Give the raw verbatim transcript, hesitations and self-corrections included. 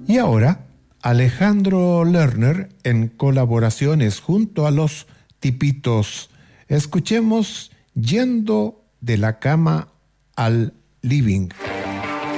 Y ahora, Alejandro Lerner en colaboraciones junto a los Tipitos. Escuchemos Yendo de la cama al living.